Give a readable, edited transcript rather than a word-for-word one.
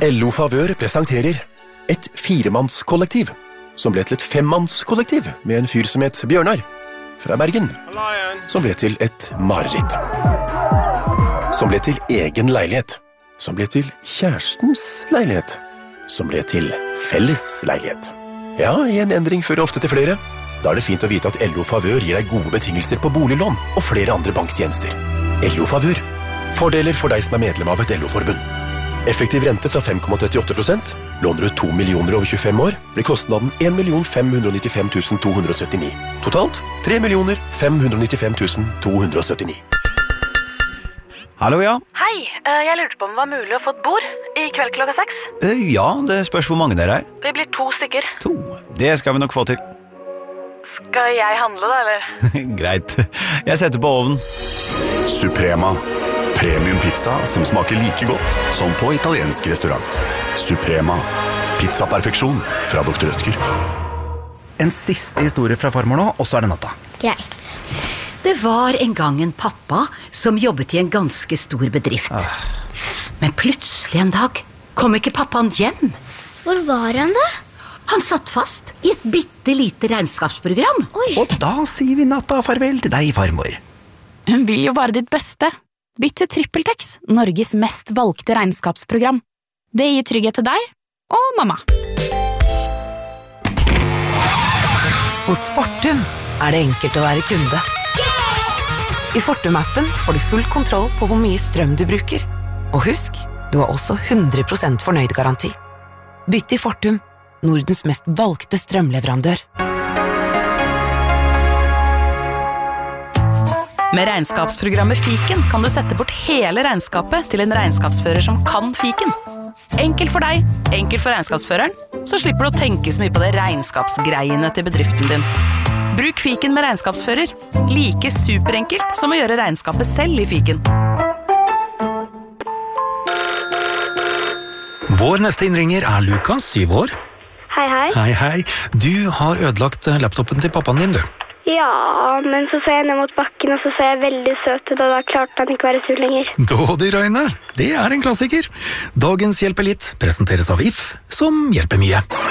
LO Favør presenterer et firemannskollektiv, som ble til et femmannskollektiv med en fyr som het Bjørnar, fra Bergen, som ble til et mareritt. Som ble til egen leilighet, som ble til kjærestens leilighet, som ble til felles leilighet. Ja, en endring fører ofte til flere. Da er det fint å vite at LO Favør gir deg gode betingelser på boliglån og flere andre banktjenester. LO Favør. Fordeler for deg som er medlem av et LO-forbund. Effektiv rente fra 5,38%. Låner du 2 millioner over 25 år, blir kostnaden 1 595 279. Totalt 3 595 279. Hallo, ja. Hei, jeg lurte på om det var mulig å få et bord i kveld klokka 6. Ja, det spørs hvor mange dere er. Vi blir 2 stykker. 2. Det skal vi nok få til. Skal jeg handle da, eller? Greit. Jeg setter på ovnen. Suprema. Premium pizza som smaker like godt som på italiensk restaurant. Suprema. Pizzaperfeksjon fra Dr. Rødtger. En siste historie fra farmor nå, og så er det natta. Greit. Det var en gang en pappa som jobbet i en ganske stor bedrift. Men plutselig en dag kom ikke pappaen hjem. Hvor var han da? Han satt fast i et bittelite regnskapsprogram. Oi. Og da sier vi natta farvel til deg, farmor. Hun vil jo bare ditt beste. Bytt til TrippelTex, Norges mest valgte regnskapsprogram. Det gir trygghet til deg og mamma. Hos Fortum er det enkelt å være kunde. I Fortum-appen får du full kontroll på hvor mye strøm du bruker. Og husk, du har også 100% fornøyd-garanti. Bytt til Fortum, Nordens mest valgte strømleverandør. Med regnskapsprogrammet Fiken kan du sette bort hele regnskapet til en regnskapsfører som kan Fiken. Enkelt for deg, enkelt for regnskapsføreren, så slipper du å tenke så mye på det regnskapsgreiene til bedriften din. Bruk Fiken med regnskapsfører. Like superenkelt som å gjøre regnskapet selv i Fiken. Vår neste innringer er Lukas, 7 år. Hei, hei. Hei, hei. Du har ødelagt laptopen til pappaen din, du. Ja, men så jeg ned mot bakken, og så jeg veldig søt ut, og da klarte han ikke være sur lenger. Dådig, Raine. Det er en klassiker. Dagens Hjelper litt presenteres av If, som hjelper mye.